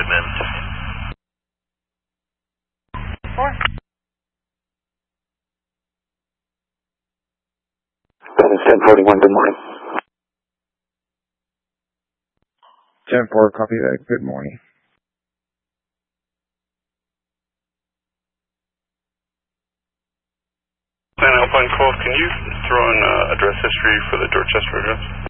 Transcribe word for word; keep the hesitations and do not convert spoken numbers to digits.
equipment. Four. That is ten forty-one, good morning. ten four, copy that. Good morning. Plan Alpine call, can you throw in uh, address history for the Dorchester address?